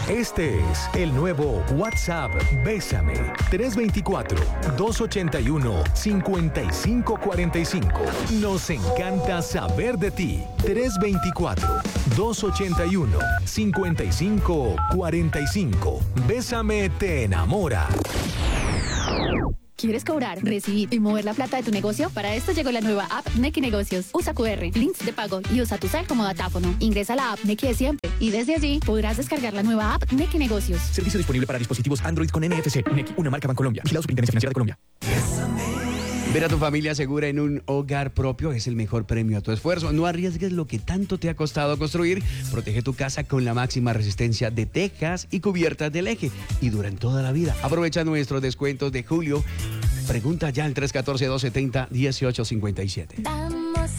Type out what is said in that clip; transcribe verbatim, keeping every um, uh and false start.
Este es el nuevo WhatsApp Bésame. tres dos cuatro, dos ocho uno, cinco cinco cuatro cinco. Nos encanta saber de ti. tres dos cuatro, dos ocho uno, cinco cinco cuatro cinco. Bésame te enamora. ¿Quieres cobrar, recibir y mover la plata de tu negocio? Para esto llegó la nueva app Nequi Negocios. Usa Q R, links de pago y usa tu cel como datáfono. Ingresa a la app Nequi de siempre y desde allí podrás descargar la nueva app Nequi Negocios. Servicio disponible para dispositivos Android con N F C. Nequi, una marca Bancolombia. Vigilado Superintendencia Financiera de Colombia. Ver a tu familia segura en un hogar propio es el mejor premio a tu esfuerzo. No arriesgues lo que tanto te ha costado construir. Protege tu casa con la máxima resistencia de tejas y cubiertas del Eje y duran toda la vida. Aprovecha nuestros descuentos de julio. Pregunta ya al tres uno cuatro, dos siete cero, uno ocho cinco siete.